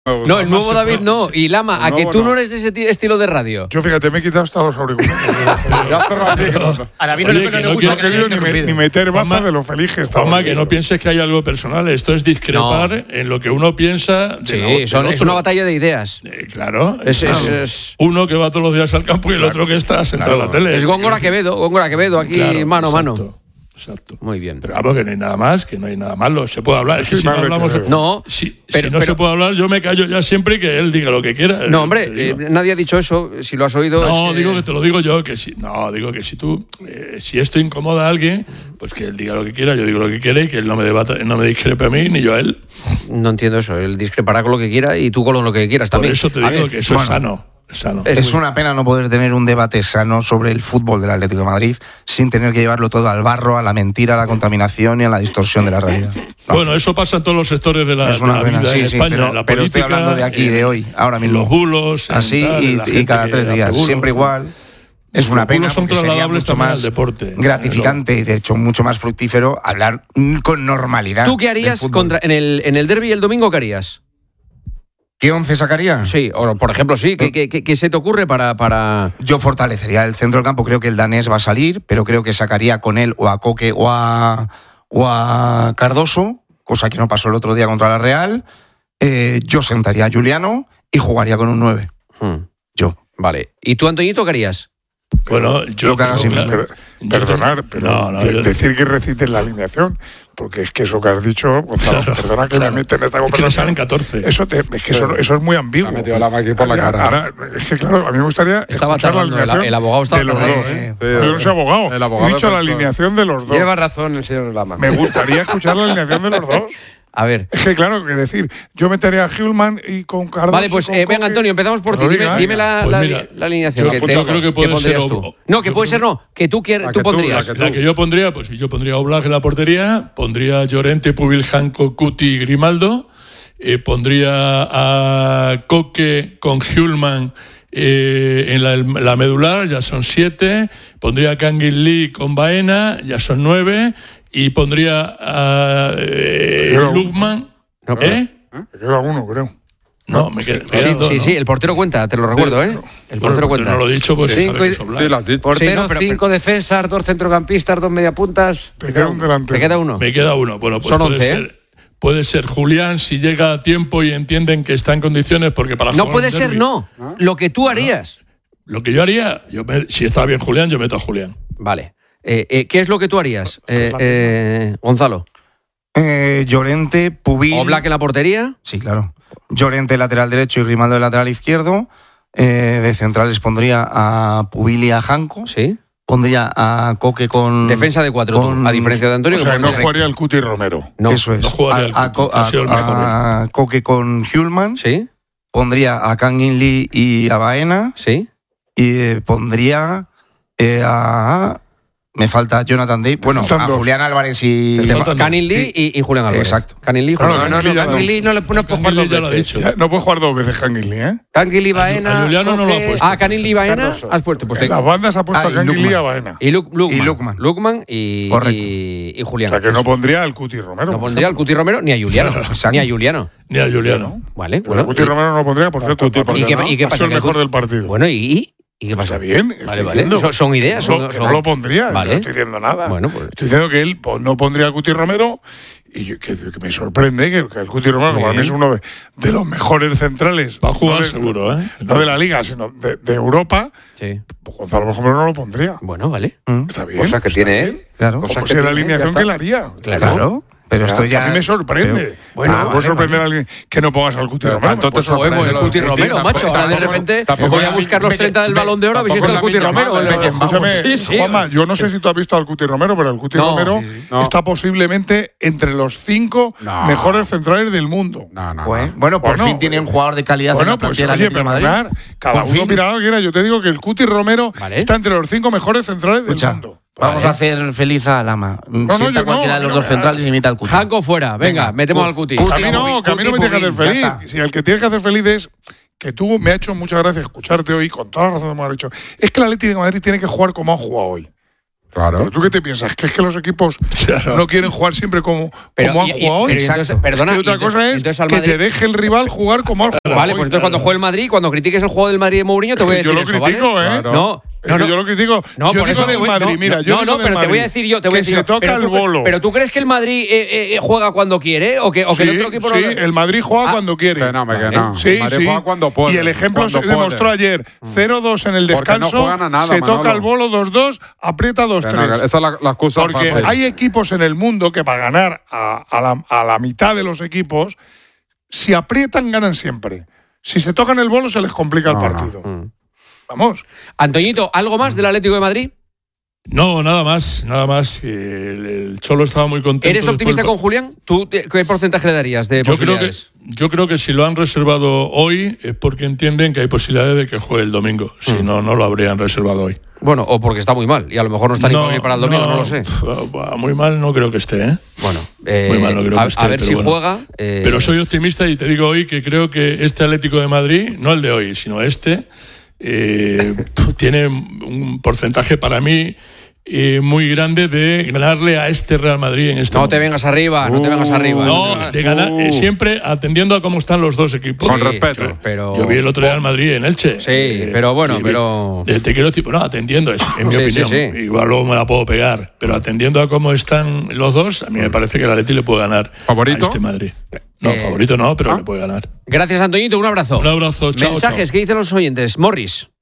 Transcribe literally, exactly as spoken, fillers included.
No, el nuevo David no. Y Lama, a que tú no eres de ese estilo de radio. Yo, fíjate, me he quitado hasta los auriculares. A David no le gusta. No he querido ni, me, ni meter baza de lo feliz que estaba. Juanma, que no pienses que hay algo personal. Esto es discrepar no. en lo que uno piensa. De sí, lo, de son, otro. Es una batalla de ideas. Eh, claro. Es, claro. Es, es, uno que va todos los días al campo y el claro. otro que está sentado claro. en la tele. Es Góngora Quevedo, Góngora Quevedo, aquí claro, mano a mano. Exacto. Muy bien. Pero vamos, que no hay nada más, que no hay nada malo. Se puede hablar. Es que sí, si no hablamos. No, si, pero, si no pero, se puede hablar, yo me callo ya siempre que él diga lo que quiera. No, hombre, eh, nadie ha dicho eso. Si lo has oído. No, es que... digo que te lo digo yo. Que si, no, digo que si tú. Eh, si esto incomoda a alguien, pues que él diga lo que quiera, yo digo lo que quiera y que él no me debata, no me discrepe a mí ni yo a él. No entiendo eso. Él discrepará con lo que quiera y tú con lo que quieras también. Por eso te digo ver, que eso bueno, es sano. Sano. Es, es una pena no poder tener un debate sano sobre el fútbol del Atlético de Madrid sin tener que llevarlo todo al barro, a la mentira, a la contaminación y a la distorsión de la realidad. No. Bueno, eso pasa en todos los sectores de la, es una de la pena, vida sí, en sí, España, pero, en la pero política, estoy hablando de aquí, en, de hoy, ahora mismo. Los bulos, así tal, y, y cada tres días, bulos, siempre igual. Es una pena son porque sería mucho más deporte, gratificante y de hecho mucho más fructífero hablar con normalidad. ¿Tú qué harías contra, en el, en el derbi el domingo? ¿Qué harías? ¿Qué once sacaría? Sí, o por ejemplo, sí. ¿Qué, qué, qué, qué se te ocurre para, para...? Yo fortalecería el centro del campo. Creo que el danés va a salir, pero creo que sacaría con él o a Coque o a, o a Cardoso, cosa que no pasó el otro día contra la Real. Eh, yo sentaría a Juliano y jugaría con un nueve. Hmm. Yo. Vale. ¿Y tú, Antoñito, qué harías? Bueno, yo creo que claro, perdonar, pero no, no, yo... decir que recites la alineación, porque es que eso que has dicho, Gonzalo, claro, perdona que claro. me mete en esta conversación. Es que catorce. Eso, te, es que eso, eso es muy ambiguo. Ha metido la máquina por la cara. Ahora, es que claro, a mí me gustaría estaba escuchar la alineación el, el abogado estaba de los dos. Eh, sí, yo no soy abogado. El abogado he dicho la alineación de los dos. Lleva razón el señor Lama. Me gustaría escuchar la alineación de los dos. A ver. Es que claro, que decir, yo metería a Hillman y con Cardoso. Vale, pues eh, venga, Antonio, empezamos por ti. Dime, diga, dime la, pues la, mira, la alineación. Yo, que pues te, yo creo que puede ser. Tú. No, que puede ser no. Que tú, quieres, tú que pondrías. Tú, la, que la que yo pondría, pues yo pondría a Oblak en la portería, pondría a Llorente, Pubil, Janco, Cuti, Grimaldo, eh, pondría a Coque con Hillman eh, en la, la medular, ya son siete, pondría a Kangin Lee con Baena, ya son nueve, y pondría a eh, Lukman. No, ¿Eh? Me queda uno, creo. No, me queda, me queda sí, dos, sí, ¿no? sí, el portero cuenta, te lo recuerdo, ¿eh? El portero bueno, cuenta. No lo he dicho, pues sí, sabe que es Oblak. Sí, lo has dicho. Portero, sí, no, pero, cinco pero, defensas, dos centrocampistas, dos mediapuntas. Te queda un delantero. Te queda uno. Me queda uno. Bueno, pues son puede once, ser, ¿eh? Puede ser Julián si llega a tiempo y entienden que está en condiciones, porque para No jugar puede un ser, derbi, no. ¿Ah? Lo que tú harías. No. Lo que yo haría, yo me, si está bien Julián, yo meto a Julián. Vale. Eh, eh, ¿Qué es lo que tú harías, eh, eh, Gonzalo? Eh, Llorente, Pubil. ¿Oblak en la portería? Sí, claro. Llorente lateral derecho y Grimaldo lateral izquierdo. Eh, de centrales pondría a Pubil y a Janco. Sí. Pondría a Coque con... Defensa de cuatro, con, tú, a diferencia de Antonio. O sea, que no jugaría el Cuti Romero. No, eso es. No jugaría el a, Cuti, a, ha sido el mejor. A, a Coque con Hillman. Sí. Pondría a Kangin Lee y a Baena. Sí. Y eh, pondría eh, a... Me falta Jonathan Day. Bueno, a Julián Álvarez y... Kangin Lee y, y Julián Álvarez. Exacto. Kangin Lee y Julián Álvarez. No, no, no, Kangin Lee no le puede jugar dos veces. Ya, no puede jugar dos veces Kangin Lee, ¿eh? Kangin Lee, Baena... A Juliano no lo ha puesto. Ah, Kangin Lee y Baena has puesto. Pues en las bandas ha puesto ah, a Kangin Lee y a Baena. Y Lukman. Y Lukman. Lukman y, y, y Julián. O sea, que no pondría al Cuti Romero. No pondría al Cuti Romero ni a Juliano. Ni a Juliano. Ni a Juliano. Vale, bueno. El Cuti Romero no lo pondría, por cierto. ¿Y qué, ¿y qué pasa? Ha sido el mejor del partido. Bueno, ¿y...? ¿Y qué pasa? Está bien. Vale, vale. Son, son ideas. Son, no, son... no lo pondría. Vale. No estoy diciendo nada. Bueno, pues... Estoy diciendo que él pues, no pondría al Cuti Romero y yo, que, que me sorprende que, que el Cuti Romero, que para mí es uno de, de los mejores centrales. Va a jugar no de, seguro, ¿eh? No de la Liga, sino de, de Europa. Sí. Pues Gonzalo, por ejemplo, no lo pondría. Bueno, vale. ¿Mm? Está bien. Cosa que tiene él. Claro. Pues si es la alineación que él haría. Claro. claro. Pero esto ya... A mí me sorprende. Pero, bueno, ah, puede vale, sorprender vale. a alguien que no pongas al Cuti Romero. Tanto te sorprende el Cuti Romero, macho. Ahora de repente voy a buscar los treinta del Balón de Oro. ¿Habéis visto el Cuti Romero? Escúchame, sí, sí. Juanma, yo no sé si tú has visto al Cuti Romero, pero el Cuti no, Romero sí, sí. No. está posiblemente entre los cinco no. mejores centrales del mundo. No, no, bueno, bueno, por bueno, fin tiene un jugador de calidad. Bueno, pues oye, perdonar, cada uno mirará lo que quiera. Yo te digo que el Cuti Romero vale. está entre los cinco mejores centrales del Escucha. mundo. Vamos vale. a hacer feliz a Lama. No, Sienta no, cualquiera no, de los no, dos no, centrales y imita al Cuti. Janco fuera, venga, venga metemos al Cuti. A mí no, que a mí no me tiene que hacer feliz. Si el que tiene que hacer feliz es que tú me ha hecho muchas gracias escucharte hoy, con toda la razón que me has dicho. Es que el Atlético de Madrid tiene que jugar como ha jugado hoy. Claro. ¿Pero tú qué te piensas? ¿Que es que los equipos claro. no quieren jugar siempre como, pero, como han y, jugado hoy? Entonces, perdona, y otra entonces, cosa es entonces que Madrid... te deje el rival jugar como han jugado Vale, hoy. pues entonces cuando juegue el Madrid, cuando critiques el juego del Madrid de Mourinho, te voy a decir yo lo eso, critico, ¿vale? ¿eh? Claro. No, no, no, yo lo critico. No, yo por digo eso del voy, Madrid, no, mira, no, yo no, digo no, del pero Madrid, te voy a decir yo, te voy que a decir se yo, toca pero el tú, bolo. Pero tú crees que el Madrid eh, eh, juega cuando quiere o que, o que sí, el otro equipo sí, no... el Madrid juega ah, cuando quiere. Que no, que no. Sí, el Madrid sí. juega cuando puede. Y el ejemplo se puede. demostró ayer. cero dos en el descanso, no juegan a nada, se Manolo. toca el bolo dos dos, aprieta dos tres. No, esa es la, la excusa. Porque fácil. hay equipos en el mundo que para ganar a, a, la, a la mitad de los equipos, si aprietan, ganan siempre. Si se tocan el bolo, se les complica no, el partido. No. Vamos. Antoñito, ¿algo más del Atlético de Madrid? No, nada más, nada más. El, el Cholo estaba muy contento. ¿Eres optimista después... con Julián? ¿Tú qué porcentaje le darías de yo creo que posibilidades? Yo creo que si lo han reservado hoy es porque entienden que hay posibilidades de que juegue el domingo. Si mm. no, no lo habrían reservado hoy. Bueno, o porque está muy mal y a lo mejor no está no, ni para el domingo, no, no lo sé. Muy mal no creo que esté, ¿eh? Bueno, eh, muy mal no creo a, que esté, a ver si bueno. juega. Eh... Pero soy optimista y te digo hoy que creo que este Atlético de Madrid, no el de hoy, sino este, eh, tiene un porcentaje para mí Eh, muy grande de ganarle a este Real Madrid en este No momento. te vengas arriba, no te vengas arriba. No, de ganar, eh, siempre atendiendo a cómo están los dos equipos. Con sí, respeto. Pero... Yo vi el otro día al Madrid en Elche. Sí, eh, pero bueno, y, pero... Eh, te quiero decir, bueno, atendiendo, es, en mi sí, opinión. Sí, sí. Igual luego me la puedo pegar, pero atendiendo a cómo están los dos, a mí me parece que el Atleti le puede ganar ¿Favorito? a este Madrid. No, eh, favorito no, pero ¿ah? le puede ganar. Gracias, Antoñito, un abrazo. Un abrazo, chao. Mensajes chao. que dicen los oyentes. Morris.